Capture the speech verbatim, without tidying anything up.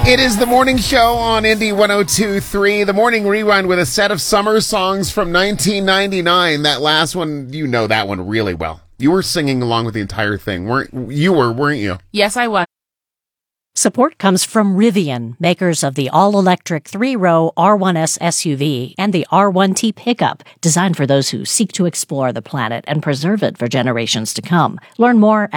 It is the morning show on Indy one oh two point three, the morning rewind with a set of summer songs from nineteen ninety-nine. That last one, you know that one really well. You were singing along with the entire thing, weren't you? Were, weren't you? Yes, I was. Support comes from Rivian, makers of the all-electric three-row R one S S U V and the R one T pickup, designed for those who seek to explore the planet and preserve it for generations to come. Learn more